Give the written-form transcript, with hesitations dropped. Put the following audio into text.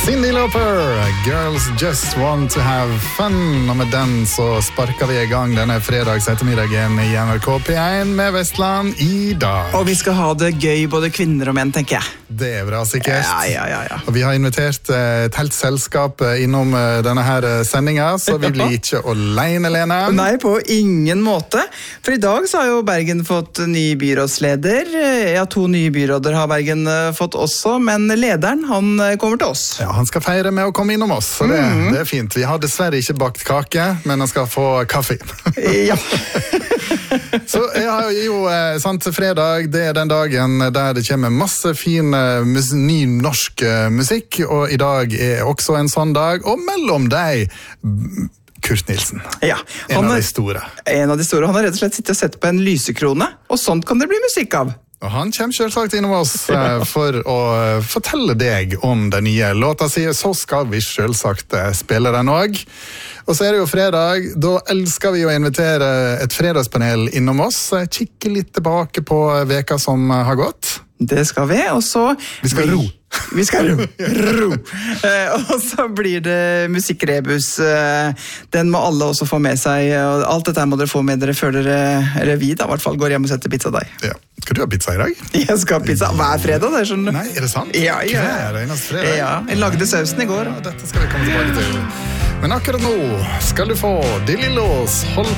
Cyndi Lauper, Girls Just Want to Have Fun. Og med den så sparker vi i gang denne fredags ettermiddagen i NRK P1 med Vestland i dag. Og vi skal ha det gøy, både kvinner og menn, tenker jeg. Det er bra, sikkert. Ja. Og vi har invitert et helt selskap innom denne her sendingen, så vi blir ikke alene, Lene. Nei, på ingen måte. For i dag så har jo Bergen fått ny byrådsleder. Ja, 2 nye byråder har Bergen fått også, men lederen, han kommer til oss. Ja, han skal feire med å komme innom oss, så det er fint. Vi har dessverre ikke bakt kake, men han skal få kaffe. Ja. Så jeg har jo sant, fredag, det er den dagen der det kommer masse fin ny norsk musikk, og i dag er også en sånn dag, og mellom deg Kurt Nilsen. Ja, en av de store. En av de store. Han har rett og slett sittet og sett på en lysekrone, og sånt kan det bli musikk av. Og han kommer selvsagt innom oss for å fortelle deg om den nye låta si, så skal vi selvsagt spille den også. Og så er det jo fredag, da elsker vi å invitere et fredagspanel innom oss, kikke litt tilbake på veka som har gått. Det skal vi, og så... Vi skal ro. Vi skal ro. Og så blir det musikkrebus. Den må alle også få med seg. Og alt dette må dere få med dere før dere revy, da. I hvert fall går hjem og setter pizzadeig. Ja. Skal du ha pizza i dag? Jeg skal ha pizza hver fredag, det skjønner du. Nei, er det sant? Ja. Hver eneste fredag? Ja, jeg lagde sausen i går. Ja, dette skal vi komme tilbake til. Men akkurat nå skal du få De Lillos, hold